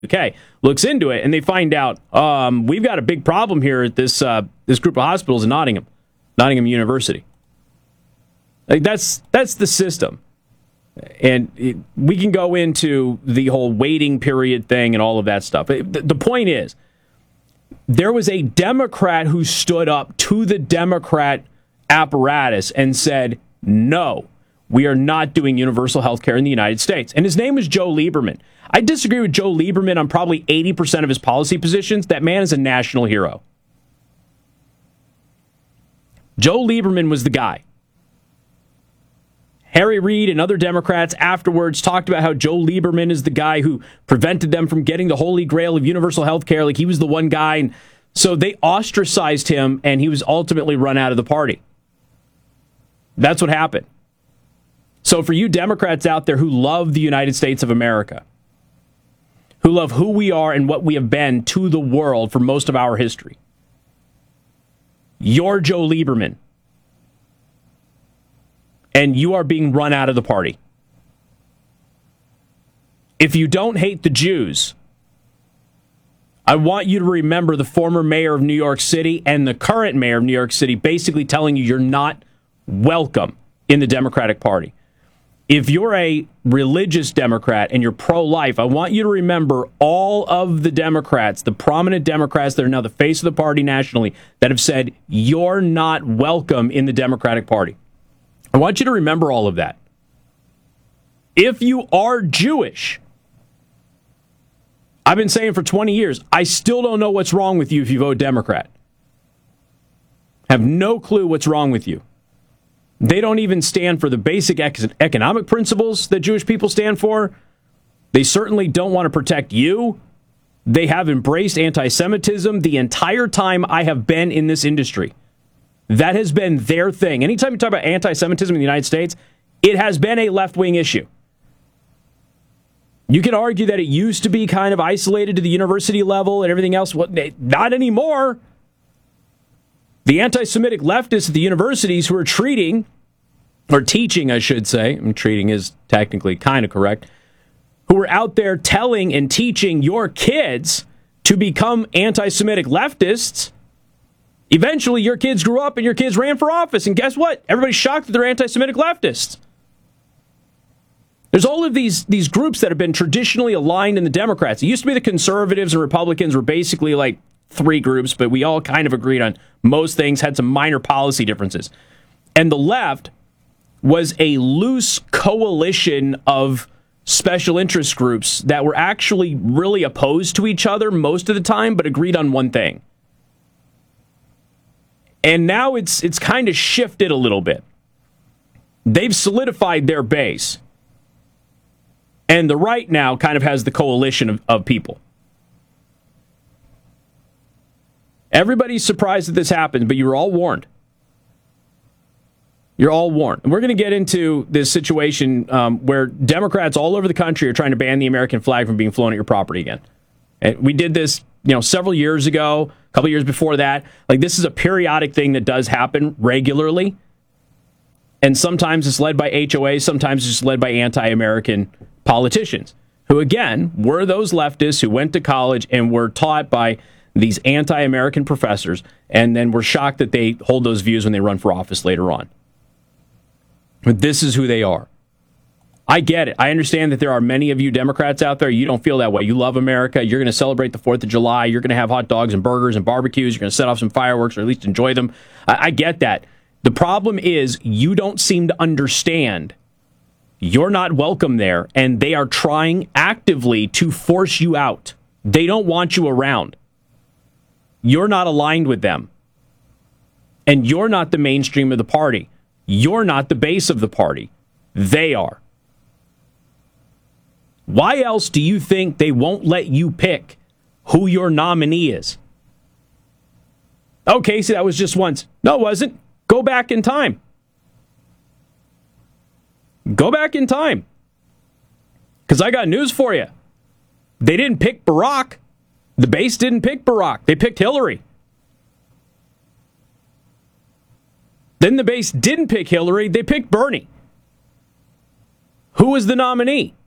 UK looks into it, and they find out we've got a big problem here at this group of hospitals in Nottingham University. Like that's the system. And we can go into the whole waiting period thing and all of that stuff. The point is, there was a Democrat who stood up to the Democrat apparatus and said, no, we are not doing universal health care in the United States. And his name was Joe Lieberman. I disagree with Joe Lieberman on probably 80% of his policy positions. That man is a national hero. Joe Lieberman was the guy. Harry Reid and other Democrats afterwards talked about how Joe Lieberman is the guy who prevented them from getting the holy grail of universal health care, like he was the one guy. And so they ostracized him, and he was ultimately run out of the party. That's what happened. So for you Democrats out there who love the United States of America, who love who we are and what we have been to the world for most of our history, you're Joe Lieberman. And you are being run out of the party. If you don't hate the Jews, I want you to remember the former mayor of New York City and the current mayor of New York City basically telling you you're not welcome in the Democratic Party. If you're a religious Democrat and you're pro-life, I want you to remember all of the Democrats, the prominent Democrats that are now the face of the party nationally, that have said you're not welcome in the Democratic Party. I want you to remember all of that. If you are Jewish, I've been saying for 20 years, I still don't know what's wrong with you if you vote Democrat. Have no clue what's wrong with you. They don't even stand for the basic economic principles that Jewish people stand for. They certainly don't want to protect you. They have embraced anti-Semitism the entire time I have been in this industry. That has been their thing. Anytime you talk about anti-Semitism in the United States, it has been a left-wing issue. You could argue that it used to be kind of isolated to the university level and everything else. Well, not anymore. The anti-Semitic leftists at the universities who are teaching, I should say, treating is technically kind of correct, who are out there telling and teaching your kids to become anti-Semitic leftists. Eventually, your kids grew up and your kids ran for office. And guess what? Everybody's shocked that they're anti-Semitic leftists. There's all of these groups that have been traditionally aligned in the Democrats. It used to be the conservatives and Republicans were basically like three groups, but we all kind of agreed on most things, had some minor policy differences. And the left was a loose coalition of special interest groups that were actually really opposed to each other most of the time, but agreed on one thing. And now it's kind of shifted a little bit. They've solidified their base. And the right now kind of has the coalition of people. Everybody's surprised that this happened, but you were all warned. You're all warned. And we're going to get into this situation where Democrats all over the country are trying to ban the American flag from being flown at your property again. And we did this, several years ago, a couple years before that. Like, this is a periodic thing that does happen regularly. And sometimes it's led by HOAs, sometimes it's led by anti-American politicians, who, again, were those leftists who went to college and were taught by these anti-American professors, and then were shocked that they hold those views when they run for office later on. But this is who they are. I get it. I understand that there are many of you Democrats out there, you don't feel that way. You love America. You're going to celebrate the 4th of July. You're going to have hot dogs and burgers and barbecues. You're going to set off some fireworks, or at least enjoy them. I get that. The problem is you don't seem to understand you're not welcome there, and they are trying actively to force you out. They don't want you around. You're not aligned with them. And you're not the mainstream of the party. You're not the base of the party. They are. Why else do you think they won't let you pick who your nominee is? Oh, Casey, that was just once. No, it wasn't. Go back in time. Go back in time. Because I got news for you. They didn't pick Barack. The base didn't pick Barack. They picked Hillary. Then the base didn't pick Hillary. They picked Bernie. Who was the nominee?